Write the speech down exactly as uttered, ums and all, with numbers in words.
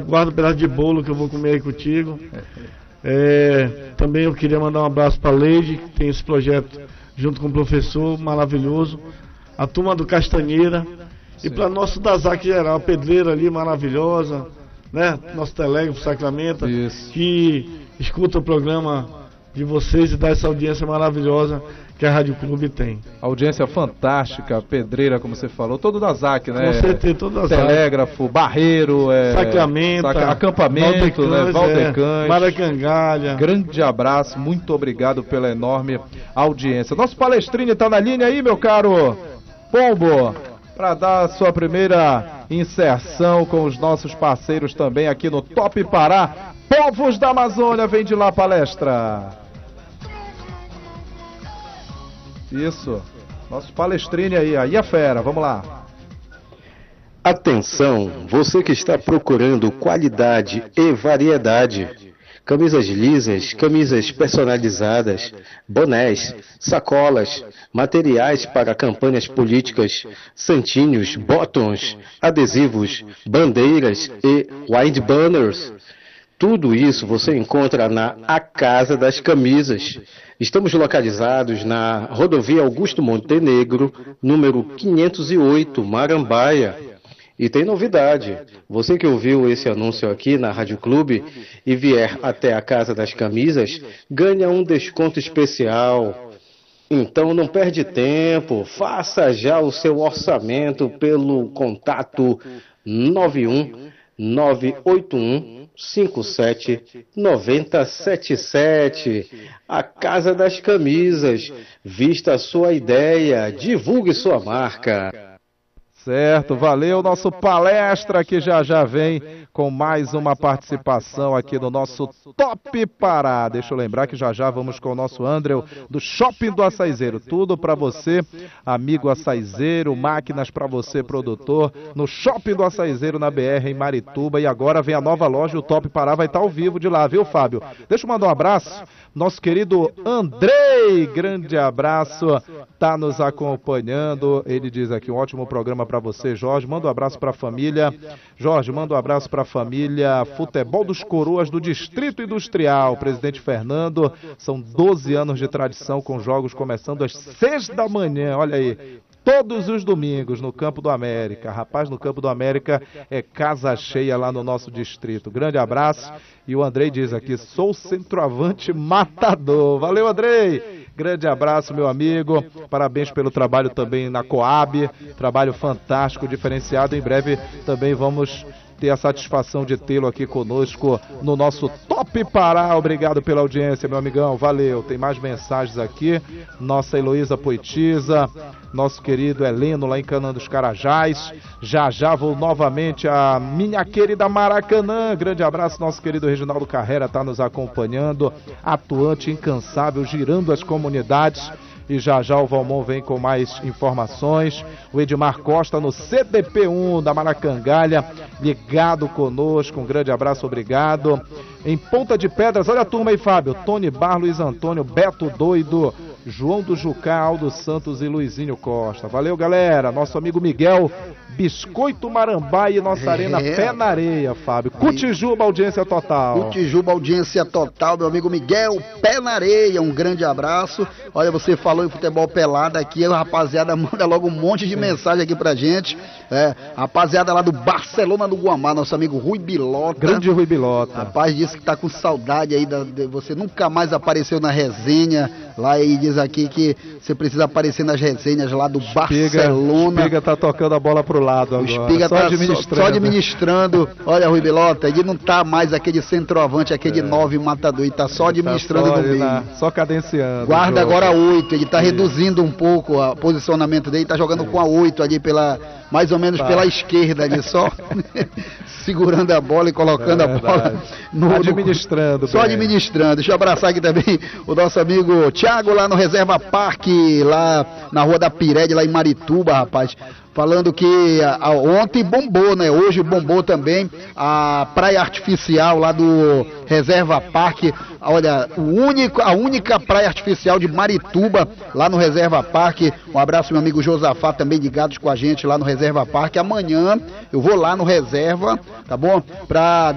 guarda um pedaço de bolo que eu vou comer aí contigo. É, também eu queria mandar um abraço para a Leide, que tem esse projeto junto com o professor maravilhoso, a turma do Castanheira. Sim. E para nosso Dazac geral, a pedreira ali maravilhosa, né? Nosso telégrafo Sacramento, isso, que escuta o programa de vocês e dá essa audiência maravilhosa que a Rádio Clube tem. Audiência fantástica, pedreira, como você falou, todo da Zac, né? Com certeza, todo da Zac. Telégrafo, Barreiro, é... Sacramento, saca... acampamento, Valdecães, né? Valdecães. É, Maracangalha. Grande abraço, muito obrigado pela enorme audiência. Nosso Palestrine está na linha aí, meu caro Pombo, para dar a sua primeira inserção com os nossos parceiros também aqui no Top Pará. Povos da Amazônia, vem de lá, palestra. Isso, nosso Palestrine aí, aí a fera, vamos lá. Atenção, você que está procurando qualidade e variedade. Camisas lisas, camisas personalizadas, bonés, sacolas, materiais para campanhas políticas, santinhos, botões, adesivos, bandeiras e wide banners. Tudo isso você encontra na A Casa das Camisas. Estamos localizados na rodovia Augusto Montenegro, número quinhentos e oito, Marambaia. E tem novidade, você que ouviu esse anúncio aqui na Rádio Clube e vier até a Casa das Camisas, ganha um desconto especial. Então não perde tempo, faça já o seu orçamento pelo contato nove um nove oito um cinco sete nove zero sete sete. A Casa das Camisas, vista a sua ideia, divulgue sua marca. Certo, valeu, nosso Palestra que já já vem com mais uma participação aqui no nosso Top Pará. Deixa eu lembrar que já já vamos com o nosso André do Shopping do Açaizeiro. Tudo para você, amigo açaizeiro, máquinas para você, produtor, no Shopping do Açaizeiro na B R em Marituba. E agora vem a nova loja, o Top Pará vai estar ao vivo de lá, viu, Fábio? Deixa eu mandar um abraço, nosso querido Andrei, grande abraço, tá nos acompanhando. Ele diz aqui, um ótimo programa para você, Jorge. Manda um abraço para a família. Jorge, manda um abraço para a família Futebol dos Coroas do Distrito Industrial. Presidente Fernando, são doze anos de tradição com jogos começando às seis da manhã. Olha aí, todos os domingos no Campo do América. Rapaz, no Campo do América é casa cheia lá no nosso distrito. Grande abraço. E o Andrei diz aqui, sou centroavante matador. Valeu, Andrei. Grande abraço, meu amigo. Parabéns pelo trabalho também na Coab. Trabalho fantástico, diferenciado. Em breve também vamos ter a satisfação de tê-lo aqui conosco no nosso Top Pará. Obrigado pela audiência, meu amigão. Valeu. Tem mais mensagens aqui. Nossa Heloísa Poetisa, nosso querido Heleno lá em Canaã dos Carajás. Já já vou novamente a minha querida Maracanã. Grande abraço, nosso querido Reginaldo Carrera está nos acompanhando. Atuante, incansável, girando as comunidades. E já já o Valmon vem com mais informações. O Edmar Costa no C D P um da Maracangalha, ligado conosco. Um grande abraço, obrigado. Em Ponta de Pedras, olha a turma aí, Fábio. Tony Bar, Luiz Antônio, Beto Doido, João do Jucá, Aldo Santos e Luizinho Costa. Valeu, galera. Nosso amigo Miguel, Biscoito Marambá e nossa é. Arena Pé na Areia, Fábio. Cutijuba, audiência total. Cutijuba, audiência total, meu amigo Miguel, Pé na Areia. Um grande abraço. Olha, você falou em futebol pelado aqui, a rapaziada manda logo um monte de Sim. mensagem aqui pra gente. É, rapaziada lá do Barcelona do Guamá, nosso amigo Rui Bilota. Grande Rui Bilota. Rapaz, disse que tá com saudade aí, da, de, você nunca mais apareceu na resenha lá e diz aqui que você precisa aparecer nas resenhas lá do Espiga, Barcelona. O Espiga tá tocando a bola pro lado agora. O Espiga só tá administrando. Só, só administrando. Olha, Rui Bilota, ele não tá mais aquele centroavante, aquele é. nove matador, ele tá só ele administrando tá só, no meio. Tá só cadenciando. Guarda agora oito, ele tá Sim. reduzindo um pouco o posicionamento dele, tá jogando Sim. com a oito ali pela, mais ou menos tá. pela esquerda ali, só segurando a bola e colocando é, a bola no, administrando. No, só administrando. Deixa eu abraçar aqui também o nosso amigo Thiago lá no Reserva Parque, lá na Rua da Pired, lá em Marituba, rapaz. Falando que a, a, ontem bombou, né? Hoje bombou também a praia artificial lá do Reserva Parque. Olha, o único, a única praia artificial de Marituba, lá no Reserva Parque. Um abraço, meu amigo Josafá, também ligados com a gente lá no Reserva Parque. Amanhã eu vou lá no Reserva, tá bom? Pra